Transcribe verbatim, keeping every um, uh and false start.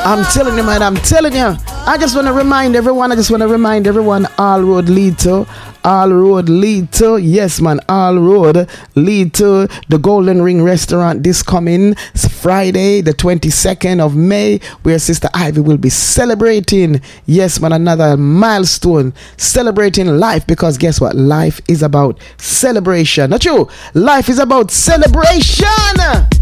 I'm telling you, man, I'm telling you. I just want to remind everyone, I just want to remind everyone, all road lead to, all road lead to, yes, man, all road lead to the Golden Ring Restaurant this coming Friday, the twenty-second of May, where Sister Ivy will be celebrating, yes, man, another milestone, celebrating life, because guess what? Life is about celebration. Not you. Life is about celebration.